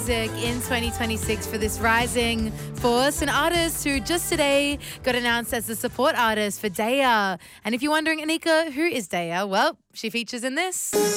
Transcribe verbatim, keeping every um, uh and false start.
music in twenty twenty-six for this rising force, an artist who just today got announced as the support artist for Daya. And if you're wondering, Anika, who is Daya? Well, she features in this.